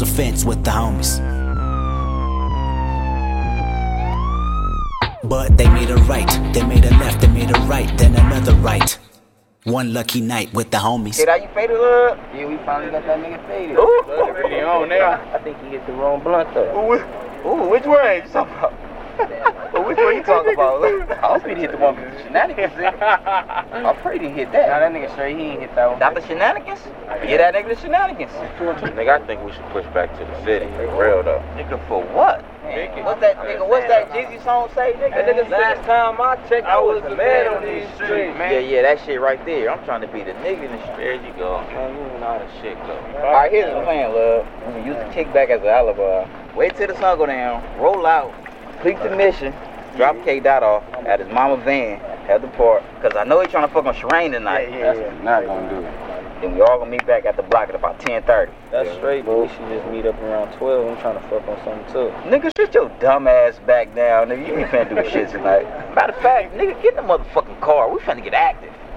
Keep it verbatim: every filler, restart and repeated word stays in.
the fence with the homies. But they made a right, they made a left, they made a right, then another right. One lucky night with the homies. Shit, how you faded up? Yeah, we finally got that nigga faded. Ooh, he on now. I think he hit the wrong blunt though. Ooh, ooh, which way you talking about? Well, which one you talking about? I hope he hit the one with the shenanigans in. I'm pretty he hit that. Nah, that nigga straight, he ain't hit that one. Not the shenanigans? Yeah, that nigga the shenanigans. Nigga, I think we should push back to the city. For real though. Nigga, for what? Man, what's that nigga? What's that Jeezy song say, nigga? That nigga last time I checked, I was the man on these streets, man. Yeah, yeah, that shit right there. I'm trying to be the nigga in the street. There you go. Man, you know how the shit go. Alright, here's the plan, love. We can use the kickback as an alibi. Wait till the sun go down, roll out, complete the mission, drop K Dot off at his mama van, at the park. Cause I know he's trying to fuck on Sherane tonight. Yeah, yeah, yeah. Not gonna do it. Then we all gonna meet back at the block at about ten thirty. That's straight, but we should just meet up around twelve. I'm trying to fuck on something too. Nigga, sit your dumb ass back down, nigga. You ain't finna do shit tonight. Matter of fact, nigga, get in the motherfucking car. We finna get active.